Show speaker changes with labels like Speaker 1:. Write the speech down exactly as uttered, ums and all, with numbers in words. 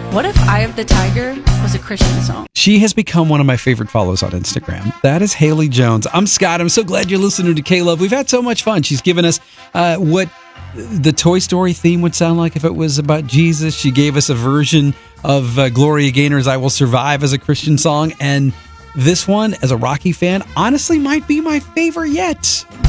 Speaker 1: What if Eye of the Tiger was a Christian song?
Speaker 2: She has become one of my favorite follows on Instagram. That is Haley Jones. I'm Scott. I'm so glad you're listening to K-Love. We've had so much fun. She's given us uh, what the Toy Story theme would sound like if it was about Jesus. She gave us a version of uh, Gloria Gaynor's I Will Survive as a Christian song. And this one, as a Rocky fan, honestly might be my favorite yet.